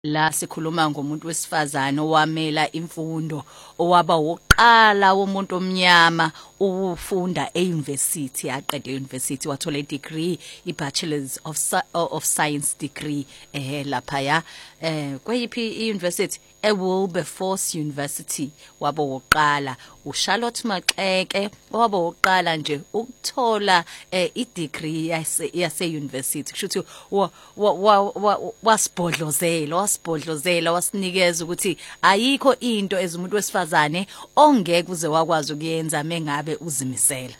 La sikhuluma ngomuntu wesifazane owamela imfundo owaba wokuqala womuntu omnyama ukufunda euniversity aqede euniversity wathola idegree iBachelors of Science degree lapha ya kweyiphi iuniversity eWilberforce University waba wokuqala uCharlotte Maxeke waba wokuqala nje ukuthola idegree yase university kusho ukuthi wasibhodlozela wasinikeza ukuthi ayikho into ezumuntu wesifazane ongeke uze wakwazi ukuyenza mengabe uzimisela.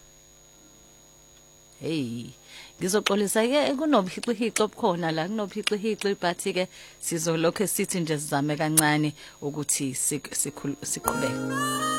Hey ngizoxolisa ke kunobuhixihixo obukhona la kunobuhixihixo but ke sizolokho sithi nje sizame kancane ukuthi siqhubeke.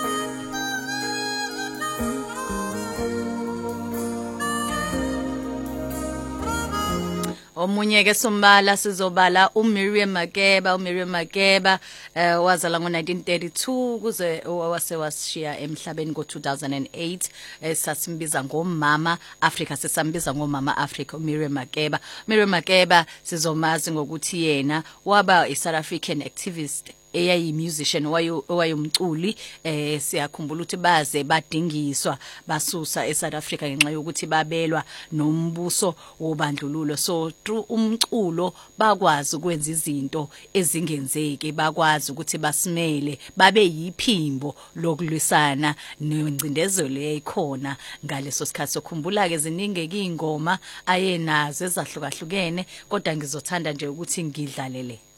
Omunye ke sombala sizobala uMiriam Makeba wazala ngo1932 kuze washiya emhlabeni ngo2008 sasimbiza ngomama Africa sesambiza ngomama Africa uMiriam Makeba sizomazi ngokuthi yena waba iSouth African activist eyayi musician wayumculi siyakhumbula ukuthi baze badingiswa basusa eSouth Africa ngenxa yokuthi babelwa nombuso wobandlululo so through umculo bakwazi ukwenza izinto ezingenzeki bakwazi ukuthi basimele babe yiphimbo lokulwisana nengcindezelo eyayikhona ngaleso sikhathi sokhumbula ke ziningi ingoma ayenazo ezahlukahlukene kodwa ngizothanda nje ukuthi ngidlalele